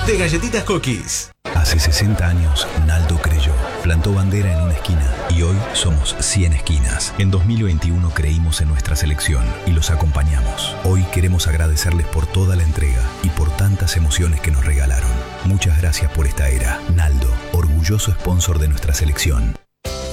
de galletitas Cookies. Hace 60 años, Naldo creyó, plantó bandera en una esquina y hoy somos 100 esquinas. En 2021 creímos en nuestra selección y los acompañamos. Hoy queremos agradecerles por toda la entrega y por tantas emociones que nos regalaron. Muchas gracias por esta era. Naldo, orgulloso sponsor de nuestra selección.